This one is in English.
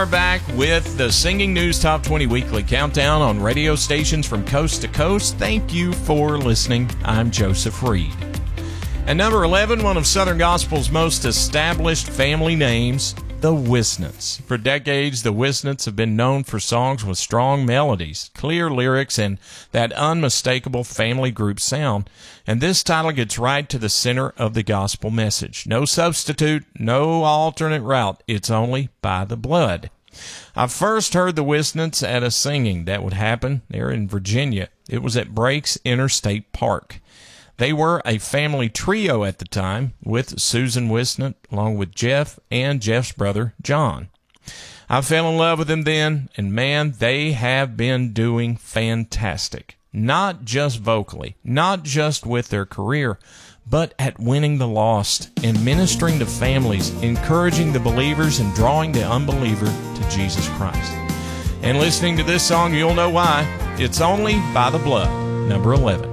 are back with the Singing News Top 20 Weekly Countdown on radio stations from coast to coast. Thank you for listening. I'm Joseph Reed. And number 11, one of Southern Gospel's most established family names, the Wisnants. For decades, the Wisnants have been known for songs with strong melodies, clear lyrics, and that unmistakable family group sound. And this title gets right to the center of the gospel message. No substitute, no alternate route. It's only by the blood. I first heard the Wisnants at a singing that would happen there in Virginia. It was at Breaks Interstate Park. They were a family trio at the time, with Susan Wisnant, along with Jeff and Jeff's brother, John. I fell in love with them then, and man, they have been doing fantastic. Not just vocally, not just with their career, but at winning the lost and ministering to families, encouraging the believers and drawing the unbeliever to Jesus Christ. And listening to this song, you'll know why. It's only by the blood, number 11.